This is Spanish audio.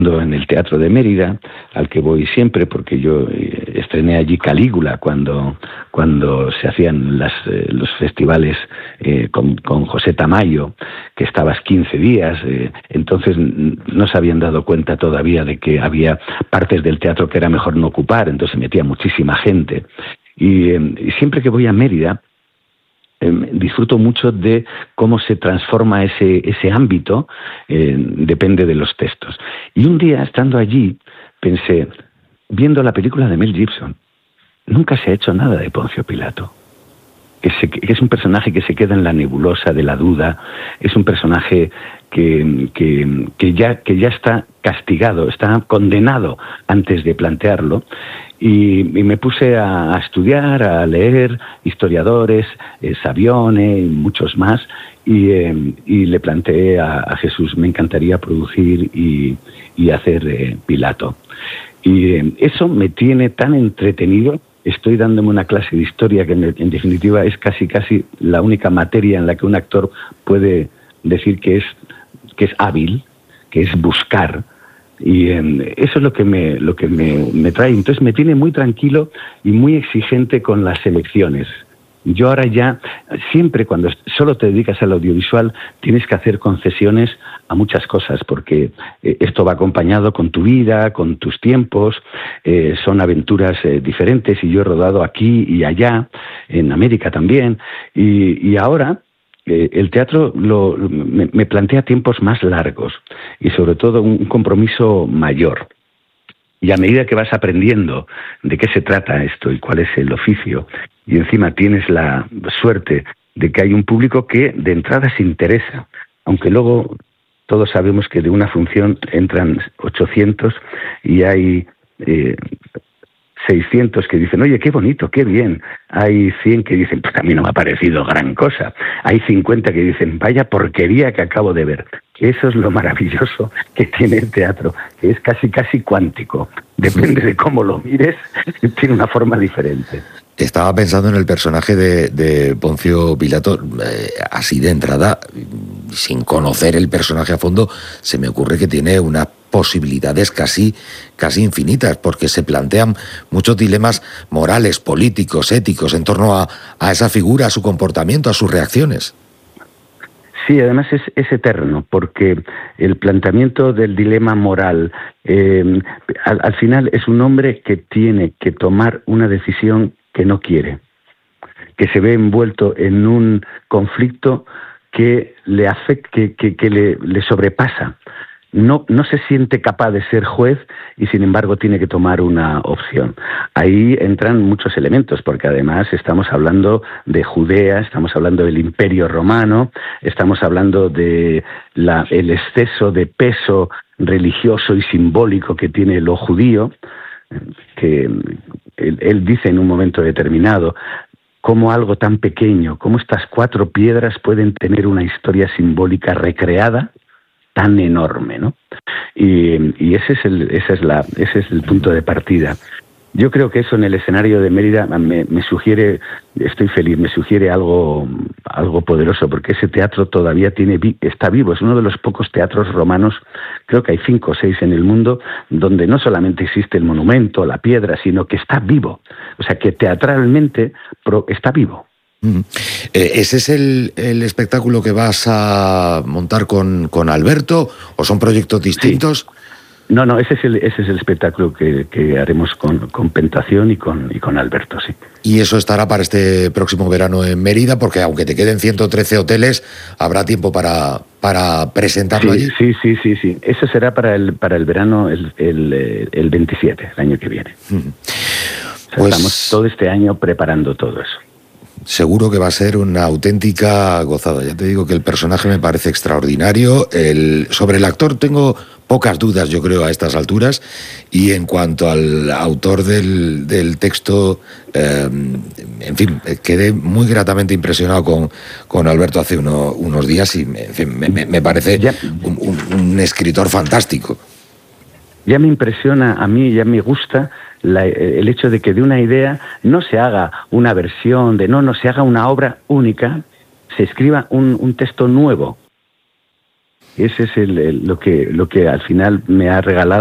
en el Teatro de Mérida, al que voy siempre porque yo estrené allí Calígula cuando se hacían los festivales con José Tamayo, que estabas 15 días, entonces no se habían dado cuenta todavía de que había partes del teatro que era mejor no ocupar, entonces se metía muchísima gente. Y siempre que voy a Mérida, disfruto mucho de cómo se transforma ese ámbito, depende de los textos. Y un día, estando allí, pensé, viendo la película de Mel Gibson, nunca se ha hecho nada de Poncio Pilato. Que es un personaje que se queda en la nebulosa de la duda, es un personaje que ya está castigado, está condenado antes de plantearlo, y me puse a estudiar, a leer historiadores, Savione y muchos más, y le planteé a Jesús, me encantaría producir y hacer Pilato. Y eso me tiene tan entretenido. Estoy dándome una clase de historia que en definitiva es casi la única materia en la que un actor puede decir que es hábil, que es buscar, y eso es lo que me trae. Entonces me tiene muy tranquilo y muy exigente con las elecciones. Yo ahora ya, siempre cuando solo te dedicas al audiovisual, tienes que hacer concesiones a muchas cosas, porque esto va acompañado con tu vida, con tus tiempos, son aventuras diferentes, y yo he rodado aquí y allá, en América también, y ahora el teatro me plantea tiempos más largos, y sobre todo un compromiso mayor. Y a medida que vas aprendiendo de qué se trata esto y cuál es el oficio, y encima tienes la suerte de que hay un público que de entrada se interesa, aunque luego todos sabemos que de una función entran 800 y hay 600 que dicen, oye, qué bonito, qué bien. Hay 100 que dicen, pues a mí no me ha parecido gran cosa. Hay 50 que dicen, vaya porquería que acabo de ver. Eso es lo maravilloso que tiene el teatro, que es casi cuántico. Depende de cómo lo mires, tiene una forma diferente. Estaba pensando en el personaje de Poncio Pilato, así de entrada, sin conocer el personaje a fondo, se me ocurre que tiene unas posibilidades casi infinitas, porque se plantean muchos dilemas morales, políticos, éticos, en torno a esa figura, a su comportamiento, a sus reacciones. Sí, además es eterno, porque el planteamiento del dilema moral, al final es un hombre que tiene que tomar una decisión que no quiere, que se ve envuelto en un conflicto que le afecta, que le sobrepasa. No se siente capaz de ser juez y sin embargo tiene que tomar una opción. Ahí entran muchos elementos, porque además estamos hablando de Judea, estamos hablando del Imperio Romano, estamos hablando de el exceso de peso religioso y simbólico que tiene lo judío, que él dice en un momento determinado, cómo algo tan pequeño, cómo estas 4 piedras pueden tener una historia simbólica recreada tan enorme, ¿no? Y ese es el punto de partida. Yo creo que eso en el escenario de Mérida me sugiere, estoy feliz, me sugiere algo poderoso, porque ese teatro todavía está vivo. Es uno de los pocos teatros romanos, creo que hay 5 o 6 en el mundo, donde no solamente existe el monumento, la piedra, sino que está vivo. O sea, que teatralmente está vivo. ¿Ese es el espectáculo que vas a montar con Alberto, o son proyectos distintos? Sí. No, ese es el espectáculo que haremos con Pentación y con Alberto, sí. Y eso estará para este próximo verano en Mérida, porque aunque te queden 113 hoteles, habrá tiempo para presentarlo allí. Sí. Eso será para el verano, el 27, el año que viene. Pues estamos todo este año preparando todo eso. Seguro que va a ser una auténtica gozada. Ya te digo que el personaje me parece extraordinario. Sobre el actor tengo pocas dudas, yo creo, a estas alturas. Y en cuanto al autor del texto, en fin, quedé muy gratamente impresionado con Alberto hace unos días, y en fin, me parece un escritor fantástico. Ya me impresiona, a mí ya me gusta el hecho de que de una idea no se haga una versión, no se haga una obra única, se escriba un texto nuevo. Ese es lo que al final me ha regalado